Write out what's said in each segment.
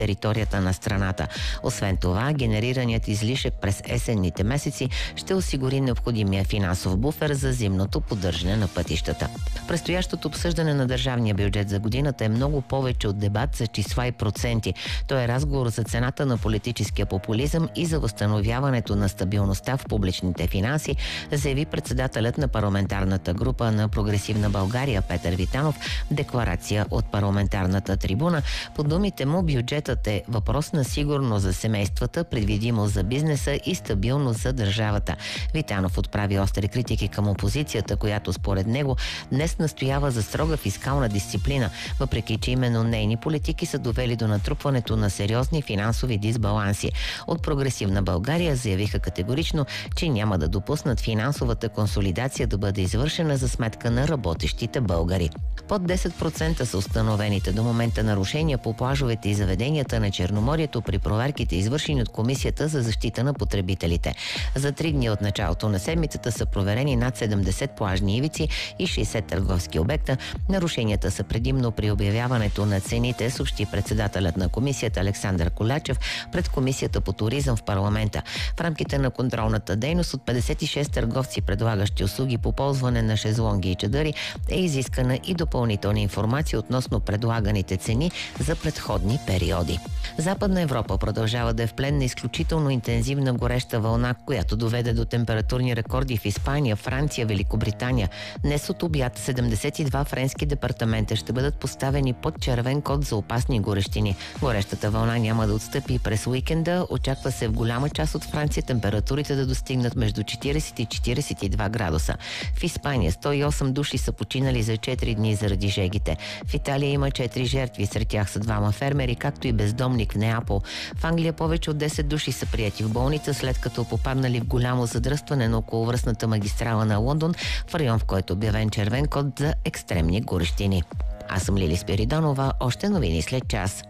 територията на страната. Освен това, генерираният излишък през есенните месеци ще осигури необходимия финансов буфер за зимното поддържане на пътищата. Предстоящото обсъждане на държавния бюджет за годината е много повече от дебат за числа и проценти. Той е разговор за цената на политическия популизъм и за възстановяването на стабилността в публичните финанси, заяви председателят на парламентарната група на Прогресивна България Петър Витанов в декларация от парламентарната трибуна. По думите му, бюджетът е въпрос на сигурност за семействата, предвидимост за бизнеса и стабилност за държавата. Витанов отправи остри критики към опозицията, която според него днес настоява за строга фискална дисциплина, въпреки че именно нейни политики са довели до натрупването на сериозни финансови дисбаланси. От Прогресивна България заявиха категорично, че няма да допуснат финансовата консолидация да бъде извършена за сметка на работещите българи. Под 10% са установените до момента нарушения по плажовете и заведенията на Черноморието при проверките, извършени от Комисията за защита на потребителите. За 3 дни от началото на седмицата са проверени над 70 плажни ивици и 60 търговски обекта. Нарушенията са предимно при обявяването на цените, съобщи председателят на комисията Александър Колячев пред Комисията по туризъм в парламента. В рамките на контролната дейност от 56 търговци, предлагащи услуги по ползване на шезлонги и чадъри, е изискана и допълнителна информация относно предлаганите цени за предходни периоди. Западна Европа продължава да е в плен на изключително интензивна гореща вълна, която доведе до температурни рекорди в Испания, Франция, Великобритания. Днес от обяд 72 френски департамента ще бъдат поставени под червен код за опасни горещини. Горещата вълна няма да отстъпи през уикенда. Очаква се в голяма част от Франция температурите да достигнат между 40 и 42 градуса. В Испания 108 души са починали за 4 дни заради жегите. В Италия има 4 жертви, сред тях са 2 фермери, както и бездомник в Неапол. В Англия повече от 10 души са приети в болница, след като попаднали в голямо задръстване на околовръстната магистрала на Лондон, в район, в който е обявен червен код за екстремни горещини. Аз съм Лили Спиридонова, още новини след час.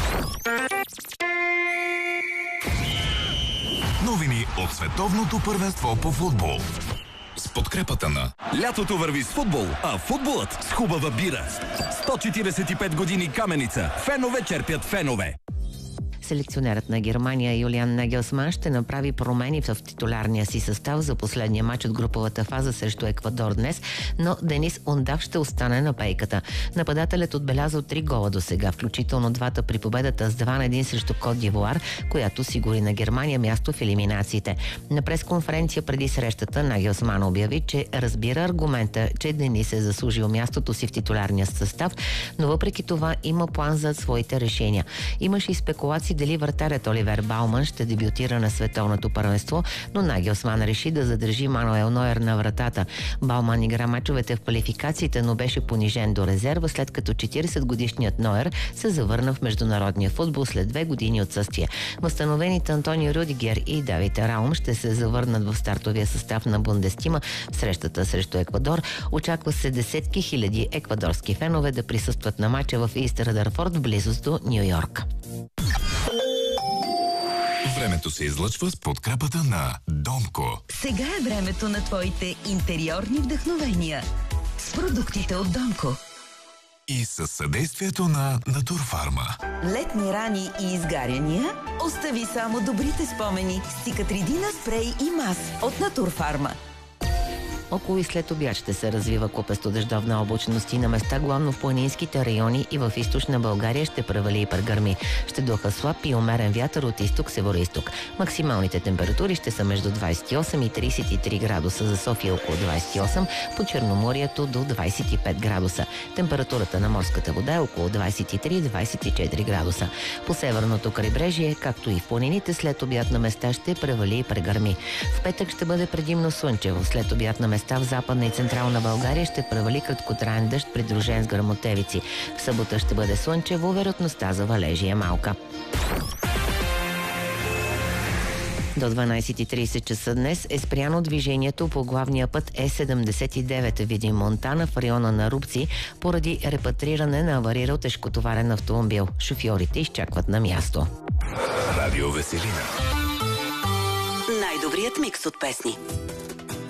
Новини от световното първенство по футбол. С подкрепата на... Лятото върви с футбол, а футболът с хубава бира. 145 години Каменица. Фенове черпят фенове. Селекционерът на Германия Юлиан Нагелсман ще направи промени в титулярния си състав за последния матч от груповата фаза срещу Еквадор днес, но Денис Ундав ще остане на пейката. Нападателят отбелязал 3 гола до сега, включително 2 при победата с 2-1 срещу Кот д'Ивуар, която сигури на Германия място в елиминациите. На пресконференция преди срещата Нагелсман обяви, че разбира аргумента, че Денис е заслужил мястото си в титулярния състав, но въпреки това има план за своите решения. Имаше и спекулации дали вратарят Оливер Бауман ще дебютира на световното първенство, но Нагелсман реши да задържи Мануел Нойер на вратата. Бауман игра мачовете в квалификациите, но беше понижен до резерва, след като 40-годишният Нойер се завърна в международния футбол след 2 години отсъствие. Възстановените Антонио Рюдигер и Давид Раум ще се завърнат в стартовия състав на Бундестима в срещата срещу Еквадор. Очаква се десетки хиляди еквадорски фенове да присъстват на мача в Ист Ръдърфорд в близост до Ню Йорк. Времето се излъчва с подкрепата на Домко. Сега е времето на твоите интериорни вдъхновения с продуктите от Домко. И със съдействието на Натурфарма. Летни рани и изгаряния? Остави само добрите спомени с Цикатридина спрей и мас от Натурфарма. Около и след обяд ще се развива купесто-дъждовна облачност и на места, главно в планинските райони и в източна България ще превали и прегърми. Ще духа слаб и умерен вятър от изток-североизток. Максималните температури ще са между 28 и 33 градуса, за София около 28, по Черноморието до 25 градуса. Температурата на морската вода е около 23-24 градуса. По северното крайбрежие, както и в планините, след обяд на места ще превали и прегърми. В петък ще бъде предимно слънчево. След обяд на места в Западна и Централна България ще превали краткотраен дъжд, придружен с гръмотевици. В събота ще бъде слънчево, вероятността за валежи е малка. До 12:30 часа днес е спряно движението по главния път Е79 Видин Монтана в района на Рупци поради репатриране на аварирал тежкотоварен автомобил. Шофьорите изчакват на място. Радио Веселина. Най-добрият микс от песни.